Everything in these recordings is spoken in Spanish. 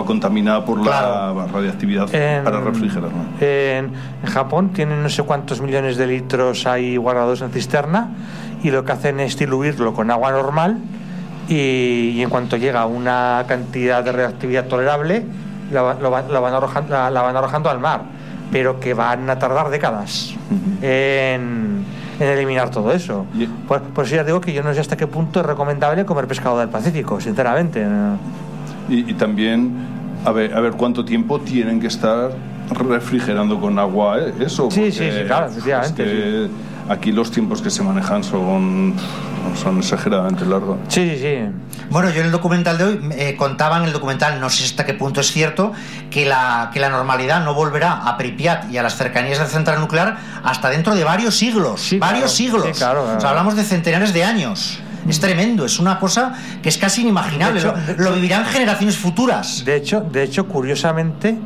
contaminada por la radiactividad para refrigerar, ¿no? En Japón tienen no sé cuántos millones de litros ahí guardados en cisterna, y lo que hacen es diluirlo con agua normal, y en cuanto llega a una cantidad de radioactividad tolerable, la van arrojando al mar, pero que van a tardar décadas en eliminar todo eso. Por eso ya digo que yo no sé hasta qué punto es recomendable comer pescado del Pacífico, sinceramente. Y también a ver cuánto tiempo tienen que estar refrigerando con agua eso. Sí, claro, efectivamente. Es que aquí los tiempos que se manejan son exageradamente largos. Sí. Bueno, yo en el documental de hoy contaba, en el documental, no sé hasta qué punto es cierto, que la normalidad no volverá a Pripyat y a las cercanías de la central nuclear hasta dentro de varios siglos. Siglos. Sí, claro. O sea, hablamos de centenares de años. Es tremendo, es una cosa que es casi inimaginable. Lo vivirán generaciones futuras. De hecho, curiosamente,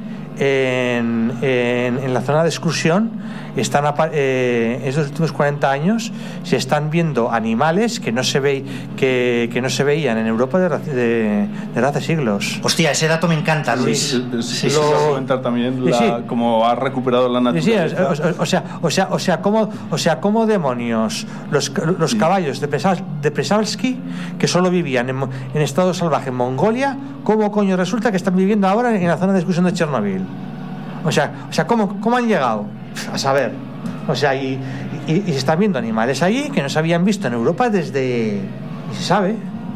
en la zona de exclusión están estos últimos 40 años se están viendo animales que no se veían en Europa desde hace siglos. Hostia, ese dato me encanta, Luis. Sí, lo voy a comentar también cómo ha recuperado la naturaleza. O sea, cómo demonios los caballos de Przewalski, que solo vivían en estado salvaje en Mongolia, cómo coño resulta que están viviendo ahora en la zona de exclusión de Chernobyl. O sea, ¿cómo han llegado? A saber. O sea, y se están viendo animales ahí que no se habían visto en Europa desde... Y se sabe.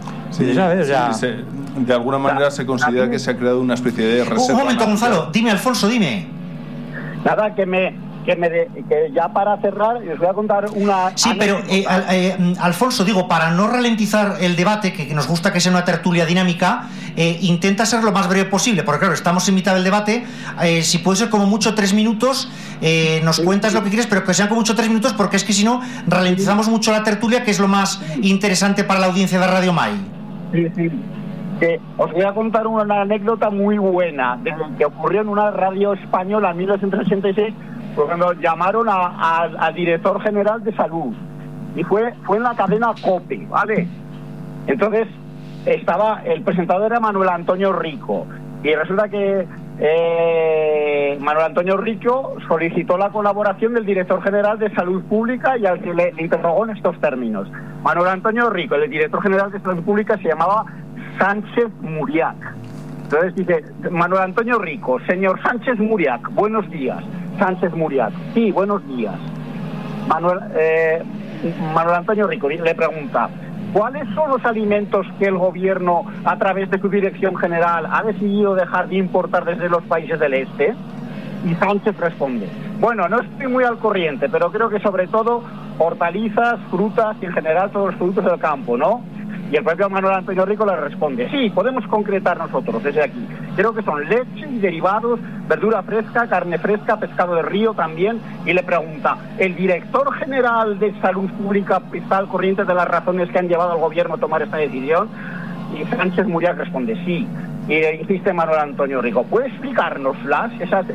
De alguna manera se considera que se ha creado una especie de reserva. Un momento, Gonzalo. Dime, Alfonso, dime. Nada, que ya para cerrar os voy a contar una... Sí, pero Alfonso, digo, para no ralentizar el debate, que nos gusta que sea una tertulia dinámica, intenta ser lo más breve posible, porque claro, estamos en mitad del debate. Si puede ser como mucho 3 minutos, nos cuentas lo que quieres, pero que sean como mucho 3 minutos, porque es que si no, ralentizamos mucho la tertulia, que es lo más interesante para la audiencia de Radio Mai. Sí. Que os voy a contar una anécdota muy buena que ocurrió en una radio española en 1986, cuando llamaron al director general de salud, y fue en la cadena COPE, ¿vale? Entonces el presentador era Manuel Antonio Rico, y resulta que Manuel Antonio Rico solicitó la colaboración del director general de salud pública, y al que le interrogó en estos términos. Manuel Antonio Rico, el director general de salud pública, se llamaba Sánchez Muriac. Entonces dice Manuel Antonio Rico: señor Sánchez Muriac, buenos días. Sánchez Muriac: sí, buenos días. Manuel Antonio Rico le pregunta: ¿cuáles son los alimentos que el gobierno, a través de su dirección general, ha decidido dejar de importar desde los países del este? Y Sánchez responde: bueno, no estoy muy al corriente, pero creo que sobre todo hortalizas, frutas y en general todos los productos del campo, ¿no? Y el propio Manuel Antonio Rico le responde: sí, podemos concretar nosotros desde aquí. Creo que son leche y derivados, verdura fresca, carne fresca, pescado de río también. Y le pregunta: ¿el director general de salud pública está al corriente de las razones que han llevado al gobierno a tomar esta decisión? Y Sánchez Muriac responde: sí. Y le insiste Manuel Antonio Rico: ¿puede explicárnoslas,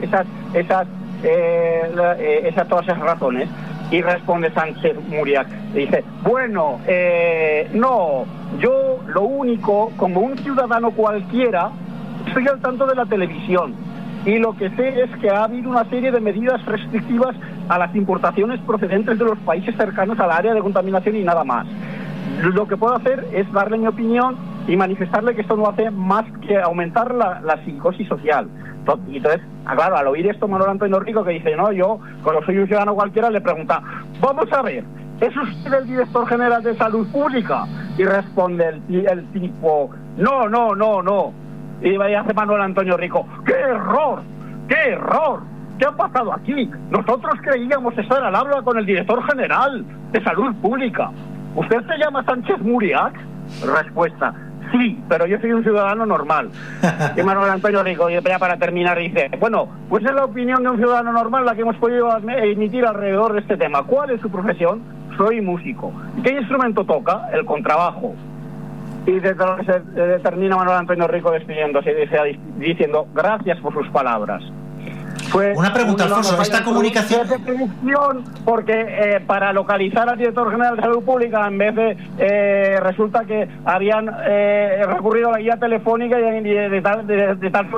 todas esas razones? Y responde Sánchez Muriac, dice: bueno, no, yo lo único, como un ciudadano cualquiera, estoy al tanto de la televisión, y lo que sé es que ha habido una serie de medidas restrictivas a las importaciones procedentes de los países cercanos al área de contaminación y nada más. Lo que puedo hacer es darle mi opinión y manifestarle que esto no hace más que aumentar la psicosis social. Y entonces, claro, al oír esto Manuel Antonio Rico, que dice: no, yo, como soy un ciudadano cualquiera, le pregunta: vamos a ver, ¿es usted el director general de salud pública? Y responde el tipo: no. Y hace Manuel Antonio Rico: ¡qué error! ¿Qué ha pasado aquí? Nosotros creíamos estar al habla con el director general de salud pública. ¿Usted se llama Sánchez Muriac? Respuesta: sí, pero yo soy un ciudadano normal. Y Manuel Antonio Rico, ya para terminar, dice: bueno, pues es la opinión de un ciudadano normal la que hemos podido emitir alrededor de este tema. ¿Cuál es su profesión? Soy músico. ¿Qué instrumento toca? El contrabajo. Y desde lo que se termina Manuel Antonio Rico despidiéndose, diciendo: gracias por sus palabras. Una pregunta, Alfonso, esta comunicación... Porque para localizar al director general de salud pública, en vez de resulta que habían recurrido a la guía telefónica y de tal